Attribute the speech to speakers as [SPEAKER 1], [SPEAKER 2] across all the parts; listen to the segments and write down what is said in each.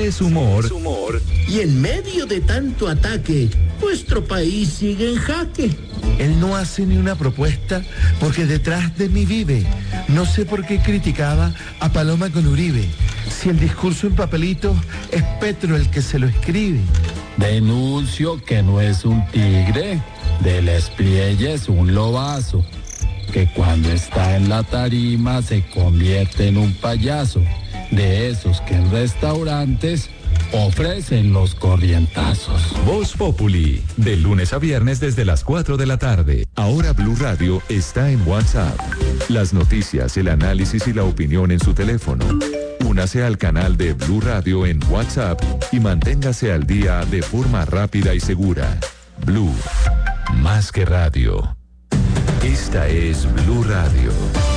[SPEAKER 1] es humor.
[SPEAKER 2] Y en medio de tanto ataque, nuestro país sigue en jaque.
[SPEAKER 3] Él no hace ni una propuesta porque detrás de mí vive. No sé por qué criticaba a Paloma con Uribe. Si el discurso en papelito es Petro el que se lo escribe.
[SPEAKER 4] Denuncio que no es un tigre, del esprielle es un lobazo, que cuando está en la tarima se convierte en un payaso, de esos que en restaurantes ofrecen los corrientazos.
[SPEAKER 1] Voz Populi, de lunes a viernes desde las 4 de la tarde. Ahora Blue Radio está en WhatsApp. Las noticias, el análisis y la opinión en su teléfono. Únase al canal de Blue Radio en WhatsApp y manténgase al día de forma rápida y segura. Blue, más que radio. Esta es Blue Radio.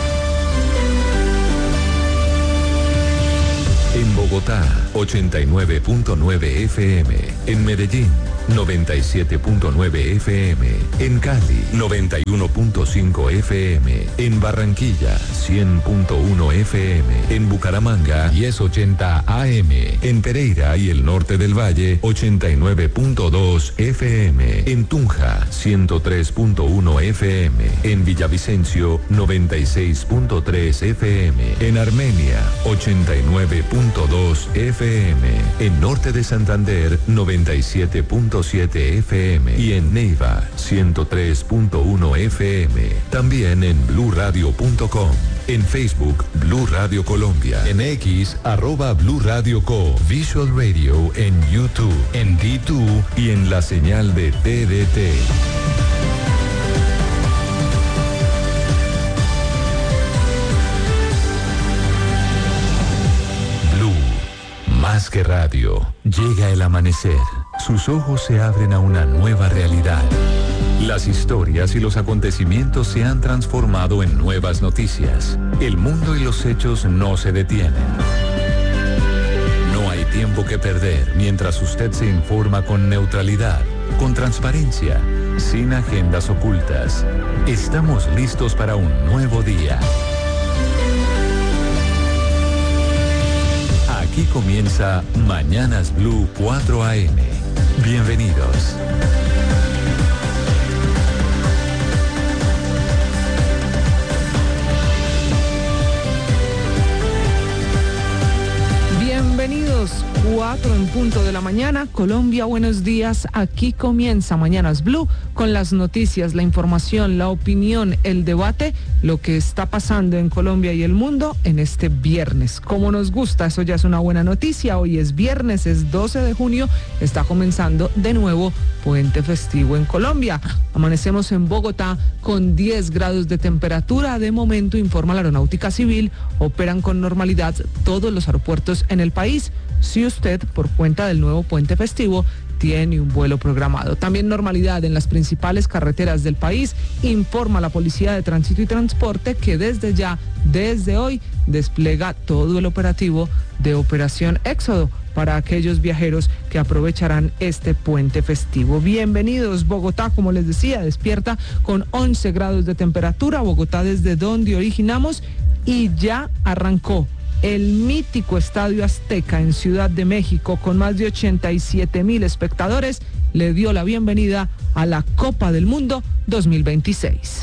[SPEAKER 1] En Bogotá, 89.9 FM. En Medellín, 97.9 FM. En Cali, 91.5 FM. En Barranquilla, 100.1 FM. En Bucaramanga, 1080 AM. En Pereira y el norte del Valle, 89.2 FM. En Tunja, 103.1 FM. En Villavicencio, 96.3 FM. En Armenia, 89.2 FM. En norte de Santander, 97.7 FM. Y en Neiva, 103.1 FM. También en bluradio.com. En Facebook, Blue Radio Colombia. En X, @Blue Radio Co. Visual Radio en YouTube, en D2 y en la señal de TDT. Más que radio, llega el amanecer. Sus ojos se abren a una nueva realidad. Las historias y los acontecimientos se han transformado en nuevas noticias. El mundo y los hechos no se detienen. No hay tiempo que perder mientras usted se informa con neutralidad, con transparencia, sin agendas ocultas. Estamos listos para un nuevo día. Aquí comienza Mañanas Blue 4 AM. Bienvenidos.
[SPEAKER 5] Bienvenidos, 4 en punto de la mañana. Colombia, buenos días. Aquí comienza Mañanas Blue con las noticias, la información, la opinión, el debate, lo que está pasando en Colombia y el mundo en este viernes. Como nos gusta, eso ya es una buena noticia. Hoy es viernes, es 12 de junio, está comenzando de nuevo puente festivo en Colombia. Amanecemos en Bogotá con 10 grados de temperatura. De momento, informa la Aeronáutica Civil, operan con normalidad todos los aeropuertos en el país. Si usted, por cuenta del nuevo puente festivo, tiene un vuelo programado. También normalidad en las principales carreteras del país, informa la Policía de Tránsito y Transporte que desde hoy, despliega todo el operativo de Operación Éxodo para aquellos viajeros que aprovecharán este puente festivo. Bienvenidos. Bogotá, como les decía, despierta con 11 grados de temperatura. Bogotá, desde donde originamos, y ya arrancó el mítico Estadio Azteca en Ciudad de México, con más de 87,000 espectadores, le dio la bienvenida a la Copa del Mundo 2026.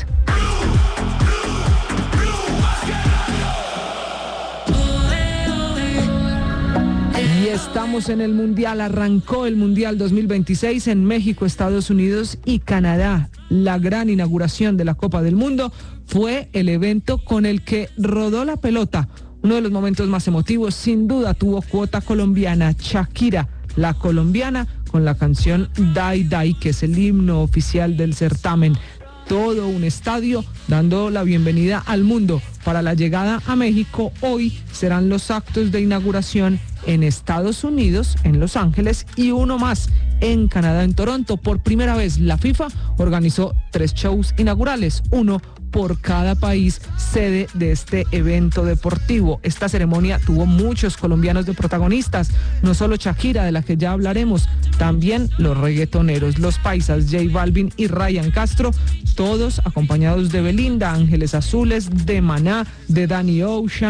[SPEAKER 5] Y estamos en el Mundial. Arrancó el Mundial 2026 en México, Estados Unidos y Canadá. La gran inauguración de la Copa del Mundo fue el evento con el que rodó la pelota. Uno de los momentos más emotivos, sin duda, tuvo cuota colombiana. Shakira, la colombiana, con la canción Dai Dai, que es el himno oficial del certamen. Todo un estadio dando la bienvenida al mundo para la llegada a México. Hoy serán los actos de inauguración en Estados Unidos, en Los Ángeles, y uno más en Canadá, en Toronto. Por primera vez, la FIFA organizó 3 shows inaugurales, uno por cada país sede de este evento deportivo. Esta ceremonia tuvo muchos colombianos de protagonistas, no solo Shakira, de la que ya hablaremos, también los reggaetoneros, los paisas J Balvin y Ryan Castro, todos acompañados de Belinda, Ángeles Azules, de Maná, de Danny Ocean,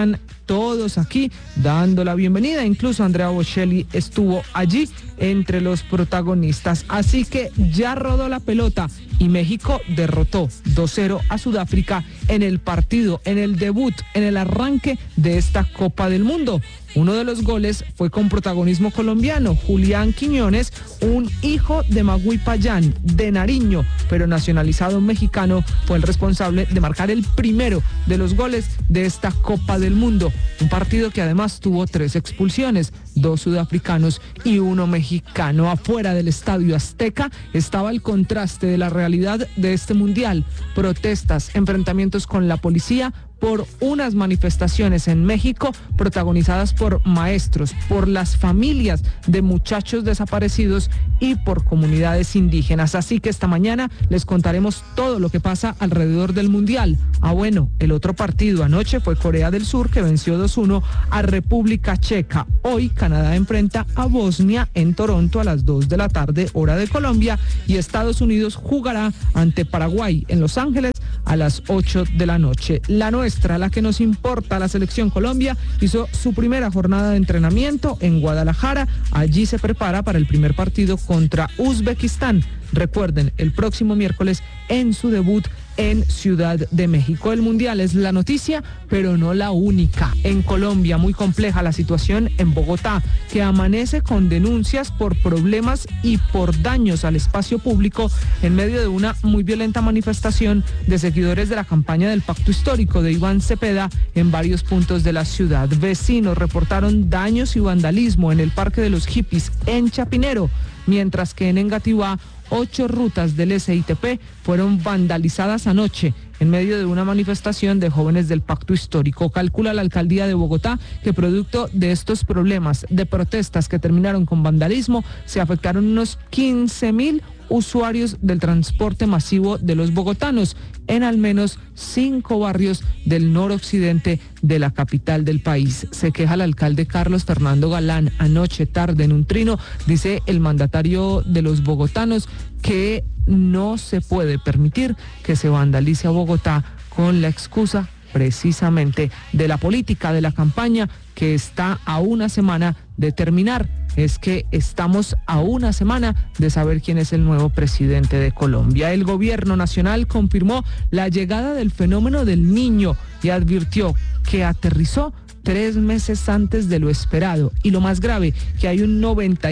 [SPEAKER 5] todos aquí dando la bienvenida, incluso Andrea Bocelli estuvo allí entre los protagonistas. Así que ya rodó la pelota y México derrotó 2-0 a Sudáfrica en el partido, en el debut, en el arranque de esta Copa del Mundo. Uno de los goles fue con protagonismo colombiano. Julián Quiñones, un hijo de Magui Payán, de Nariño, pero nacionalizado mexicano, fue el responsable de marcar el primero de los goles de esta Copa del Mundo. Un partido que además tuvo 3 expulsiones, 2 sudafricanos y 1 mexicano. Afuera del Estadio Azteca estaba el contraste de la realidad de este mundial. Protestas, enfrentamientos con la policía por unas manifestaciones en México protagonizadas por maestros, por las familias de muchachos desaparecidos y por comunidades indígenas. Así que esta mañana les contaremos todo lo que pasa alrededor del Mundial. Bueno, el otro partido anoche fue Corea del Sur, que venció 2-1 a República Checa. Hoy Canadá enfrenta a Bosnia en Toronto a las 2 de la tarde, hora de Colombia, y Estados Unidos jugará ante Paraguay en Los Ángeles a las 8 de la noche. La nuestra, la que nos importa, la selección Colombia, hizo su primera jornada de entrenamiento en Guadalajara. Allí se prepara para el primer partido contra Uzbekistán. Recuerden, el próximo miércoles en su debut en Ciudad de México. El Mundial es la noticia, pero no la única. En Colombia, muy compleja la situación en Bogotá, que amanece con denuncias por problemas y por daños al espacio público en medio de una muy violenta manifestación de seguidores de la campaña del Pacto Histórico de Iván Cepeda en varios puntos de la ciudad. Vecinos reportaron daños y vandalismo en el Parque de los Hippies en Chapinero, mientras que en Engativá 8 rutas del SITP fueron vandalizadas anoche en medio de una manifestación de jóvenes del Pacto Histórico. Calcula la alcaldía de Bogotá que producto de estos problemas de protestas que terminaron con vandalismo, se afectaron unos 15.000 usuarios del transporte masivo de los bogotanos en al menos 5 barrios del noroccidente de la capital del país. Se queja el alcalde Carlos Fernando Galán. Anoche tarde en un trino, dice el mandatario de los bogotanos, que no se puede permitir que se vandalice a Bogotá con la excusa precisamente de la política, de la campaña que está a una semana de terminar. Es que estamos a una semana de saber quién es el nuevo presidente de Colombia. El gobierno nacional confirmó la llegada del fenómeno del Niño y advirtió que aterrizó 3 meses antes de lo esperado. Y lo más grave, que hay un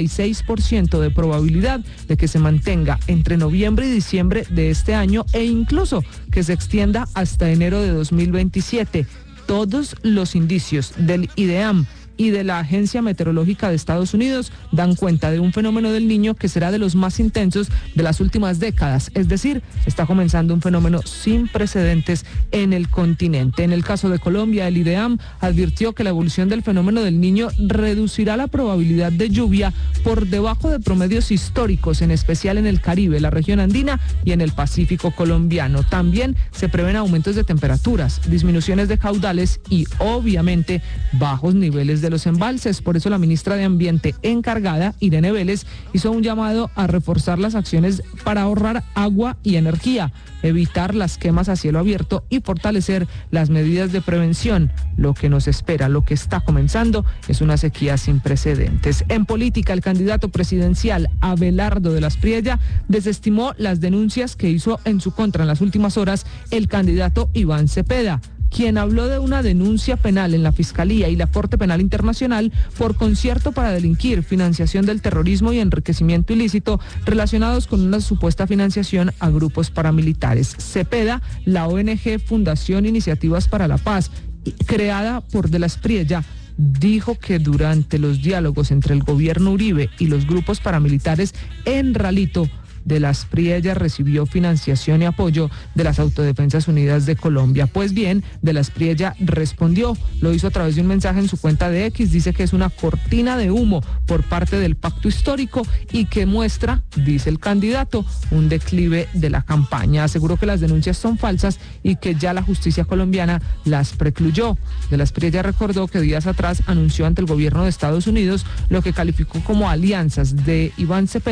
[SPEAKER 5] 96% de probabilidad de que se mantenga entre noviembre y diciembre de este año e incluso que se extienda hasta enero de 2027. Todos los indicios del IDEAM y de la Agencia Meteorológica de Estados Unidos dan cuenta de un fenómeno del Niño que será de los más intensos de las últimas décadas. Es decir, está comenzando un fenómeno sin precedentes en el continente. En el caso de Colombia, el IDEAM advirtió que la evolución del fenómeno del Niño reducirá la probabilidad de lluvia por debajo de promedios históricos, en especial en el Caribe, la región andina y en el Pacífico colombiano. También se prevén aumentos de temperaturas, disminuciones de caudales y, obviamente, bajos niveles de los embalses. Por eso la ministra de Ambiente encargada, Irene Vélez, hizo un llamado a reforzar las acciones para ahorrar agua y energía, evitar las quemas a cielo abierto y fortalecer las medidas de prevención. Lo que nos espera, lo que está comenzando, es una sequía sin precedentes. En política, el candidato presidencial Abelardo de las Priella desestimó las denuncias que hizo en su contra en las últimas horas el candidato Iván Cepeda, quien habló de una denuncia penal en la Fiscalía y la Corte Penal Internacional por concierto para delinquir, financiación del terrorismo y enriquecimiento ilícito relacionados con una supuesta financiación a grupos paramilitares. Cepeda, la ONG Fundación Iniciativas para la Paz, creada por De las Priella, dijo que durante los diálogos entre el gobierno Uribe y los grupos paramilitares en Ralito, De las Priella recibió financiación y apoyo de las Autodefensas Unidas de Colombia. Pues bien, De las Priella respondió, lo hizo a través de un mensaje en su cuenta de X, dice que es una cortina de humo por parte del Pacto Histórico y que muestra, dice el candidato, un declive de la campaña. Aseguró que las denuncias son falsas y que ya la justicia colombiana las precluyó. De las Priella recordó que días atrás anunció ante el gobierno de Estados Unidos lo que calificó como alianzas de Iván Cepeda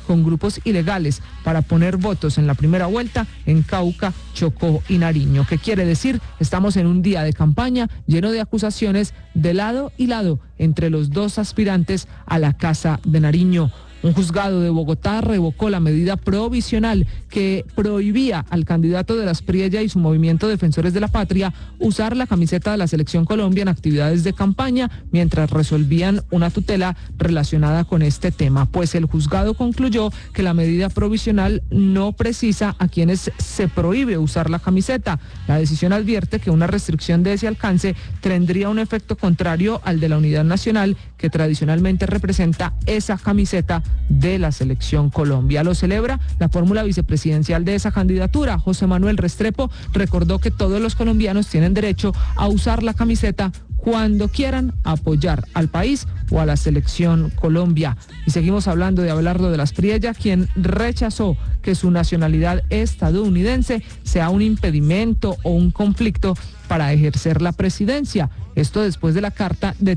[SPEAKER 5] con grupos ilegales para poner votos en la primera vuelta en Cauca, Chocó y Nariño. ¿Qué quiere decir? Estamos en un día de campaña lleno de acusaciones de lado y lado entre los dos aspirantes a la Casa de Nariño. Un juzgado de Bogotá revocó la medida provisional que prohibía al candidato de las Priella y su movimiento Defensores de la Patria usar la camiseta de la Selección Colombia en actividades de campaña mientras resolvían una tutela relacionada con este tema. Pues el juzgado concluyó que la medida provisional no precisa a quienes se prohíbe usar la camiseta. La decisión advierte que una restricción de ese alcance tendría un efecto contrario al de la unidad nacional que tradicionalmente representa esa camiseta de la Selección Colombia. Lo celebra la fórmula vicepresidencial de esa candidatura. José Manuel Restrepo recordó que todos los colombianos tienen derecho a usar la camiseta cuando quieran apoyar al país o a la Selección Colombia. Y seguimos hablando de Abelardo de las Priella, quien rechazó que su nacionalidad estadounidense sea un impedimento o un conflicto para ejercer la presidencia. Esto después de la carta de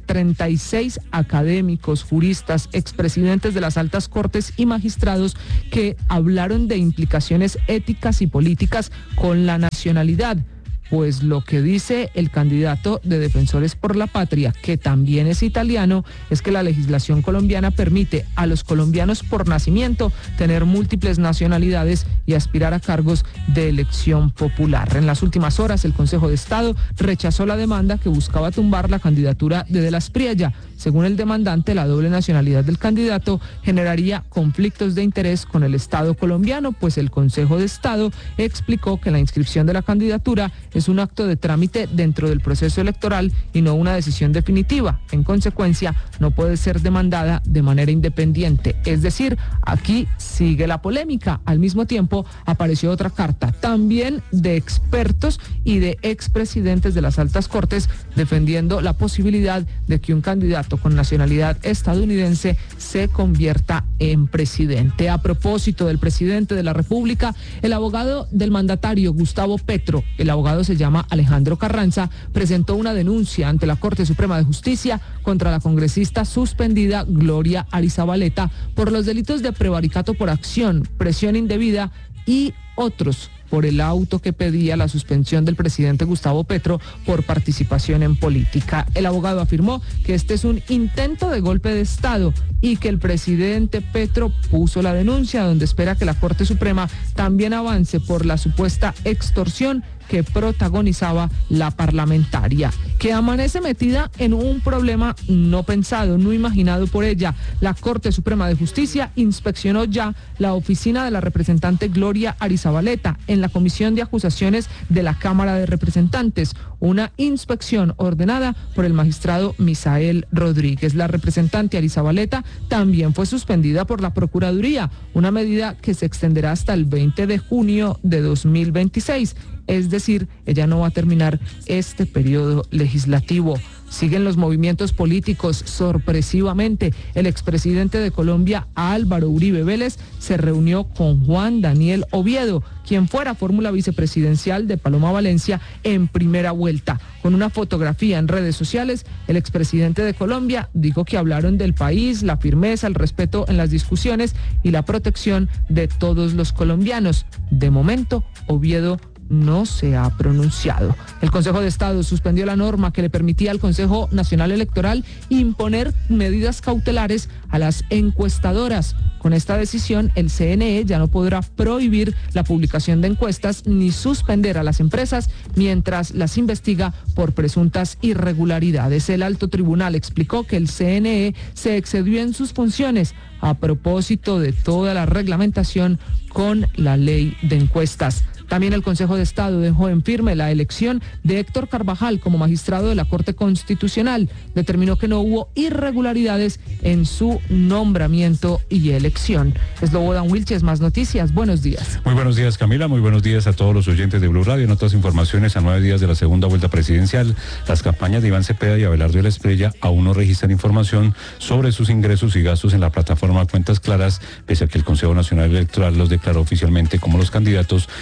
[SPEAKER 5] 36 académicos, juristas, expresidentes de las altas cortes y magistrados que hablaron de implicaciones éticas y políticas con la nacionalidad. Pues lo que dice el candidato de Defensores por la Patria, que también es italiano, es que la legislación colombiana permite a los colombianos por nacimiento tener múltiples nacionalidades y aspirar a cargos de elección popular. En las últimas horas, el Consejo de Estado rechazó la demanda que buscaba tumbar la candidatura de las Priella. Según el demandante, la doble nacionalidad del candidato generaría conflictos de interés con el Estado colombiano, pues el Consejo de Estado explicó que la inscripción de la candidatura es un acto de trámite dentro del proceso electoral y no una decisión definitiva. En consecuencia, no puede ser demandada de manera independiente. Es decir, aquí sigue la polémica. Al mismo tiempo, apareció otra carta, también de expertos y de expresidentes de las altas cortes, defendiendo la posibilidad de que un candidato con nacionalidad estadounidense se convierta en presidente. A propósito del presidente de la República, el abogado del mandatario, Gustavo Petro, el abogado se llama Alejandro Carranza, presentó una denuncia ante la Corte Suprema de Justicia contra la congresista suspendida Gloria Arizabaleta por los delitos de prevaricato por acción, presión indebida y otros por el auto que pedía la suspensión del presidente Gustavo Petro por participación en política. El abogado afirmó que este es un intento de golpe de Estado y que el presidente Petro puso la denuncia, donde espera que la Corte Suprema también avance por la supuesta extorsión que protagonizaba la parlamentaria, que amanece metida en un problema no pensado, no imaginado por ella. La Corte Suprema de Justicia inspeccionó ya la oficina de la representante Gloria Arizabaleta en la Comisión de Acusaciones de la Cámara de Representantes, una inspección ordenada por el magistrado Misael Rodríguez. La representante Arizabaleta también fue suspendida por la Procuraduría, una medida que se extenderá hasta el 20 de junio de 2026. Es decir, ella no va a terminar este periodo legislativo. Siguen los movimientos políticos. Sorpresivamente, el expresidente de Colombia, Álvaro Uribe Vélez, se reunió con Juan Daniel Oviedo, quien fuera fórmula vicepresidencial de Paloma Valencia en primera vuelta. Con una fotografía en redes sociales, el expresidente de Colombia dijo que hablaron del país, la firmeza, el respeto en las discusiones y la protección de todos los colombianos. De momento, Oviedo no se ha pronunciado. El Consejo de Estado suspendió la norma que le permitía al Consejo Nacional Electoral imponer medidas cautelares a las encuestadoras. Con esta decisión, el CNE ya no podrá prohibir la publicación de encuestas ni suspender a las empresas mientras las investiga por presuntas irregularidades. El alto tribunal explicó que el CNE se excedió en sus funciones a propósito de toda la reglamentación con la ley de encuestas. También el Consejo de Estado dejó en firme la elección de Héctor Carvajal como magistrado de la Corte Constitucional. Determinó que no hubo irregularidades en su nombramiento y elección. Slobodan Wilches, más noticias. Buenos días.
[SPEAKER 6] Muy buenos días, Camila. Muy buenos días a todos los oyentes de Blue Radio. En otras informaciones, a 9 días de la segunda vuelta presidencial, las campañas de Iván Cepeda y Abelardo de la Espriella aún no registran información sobre sus ingresos y gastos en la plataforma Cuentas Claras, pese a que el Consejo Nacional Electoral los declaró oficialmente como los candidatos según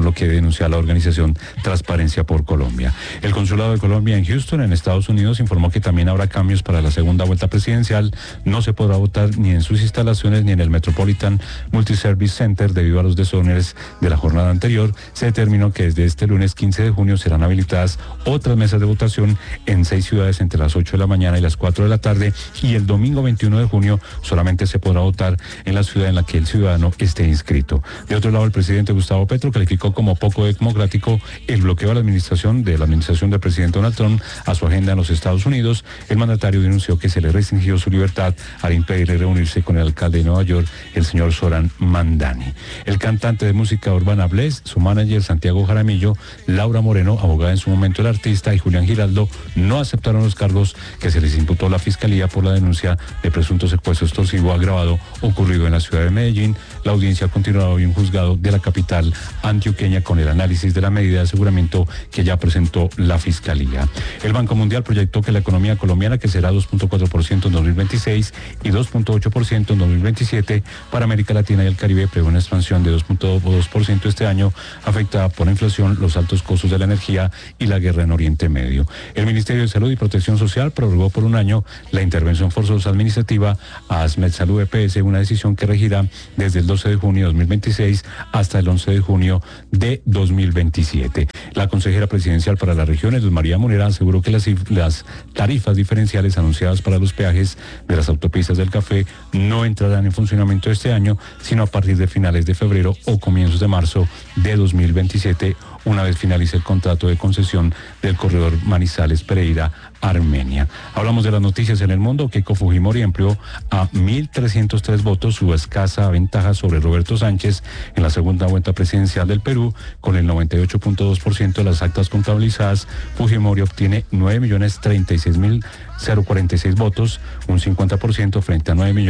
[SPEAKER 6] lo que denuncia la organización Transparencia por Colombia. El Consulado de Colombia en Houston, en Estados Unidos, informó que también habrá cambios para la segunda vuelta presidencial. No se podrá votar ni en sus instalaciones ni en el Metropolitan Multi-Service Center debido a los desórdenes de la jornada anterior. Se determinó que desde este lunes 15 de junio serán habilitadas otras mesas de votación en 6 ciudades entre las 8 de la mañana y las 4 de la tarde, y el domingo 21 de junio solamente se podrá votar en la ciudad en la que el ciudadano esté inscrito. De otro lado, el presidente Gustavo Petro calificó como poco democrático el bloqueo a la administración del presidente Donald Trump a su agenda en los Estados Unidos. El mandatario denunció que se le restringió su libertad al impedirle reunirse con el alcalde de Nueva York, el señor Zoran Mandani. El cantante de música urbana Bless, su manager Santiago Jaramillo, Laura Moreno, abogada en su momento del artista, y Julián Giraldo no aceptaron los cargos que se les imputó a la Fiscalía por la denuncia de presunto secuestro extorsivo agravado ocurrido en la ciudad de Medellín. La audiencia continuará hoy en un juzgado de la capital antioqueña con el análisis de la medida de aseguramiento que ya presentó la Fiscalía. El Banco Mundial proyectó que la economía colombiana crecerá 2.4% en 2026 y 2.8% en 2027. Para América Latina y el Caribe prevé una expansión de 2.2% este año, afectada por la inflación, los altos costos de la energía y la guerra en Oriente Medio. El Ministerio de Salud y Protección Social prorrogó por un año la intervención forzosa administrativa a ASMED Salud EPS, una decisión que regirá desde el 12 de junio de 2026 hasta el 11 de junio de 2027. La consejera presidencial para las regiones, Luz María Munera, aseguró que las tarifas diferenciales anunciadas para los peajes de las autopistas del Café no entrarán en funcionamiento este año, sino a partir de finales de febrero o comienzos de marzo de 2027, una vez finalice el contrato de concesión del corredor Manizales-Pereira-Armenia. Hablamos de las noticias en el mundo. Keiko Fujimori amplió a 1.303 votos su escasa ventaja sobre Roberto Sánchez en la segunda vuelta presidencial del Perú. Con el 98.2% de las actas contabilizadas, Fujimori obtiene 9.036.046 votos, un 50% frente a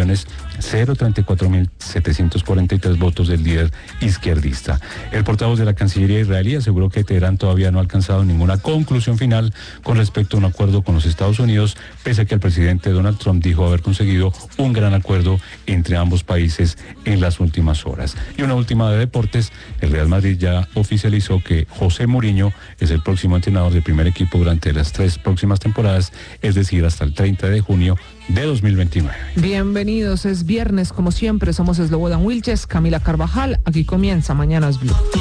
[SPEAKER 6] 9.034.743 votos del líder izquierdista. El portavoz de la Cancillería israelí aseguró que Teherán todavía no ha alcanzado ninguna conclusión final con respecto a un acuerdo con los Estados Unidos, pese a que el presidente Donald Trump dijo haber conseguido un gran acuerdo entre ambos países en las últimas horas. Y una última de deportes: el Real Madrid ya oficializó que José Mourinho es el próximo entrenador del primer equipo durante las 3 próximas temporadas, es decir, hasta el 30 de junio de 2029.
[SPEAKER 5] Bienvenidos, es viernes, como siempre, somos Slobodan Wilches, Camila Carvajal, aquí comienza Mañanas Blue.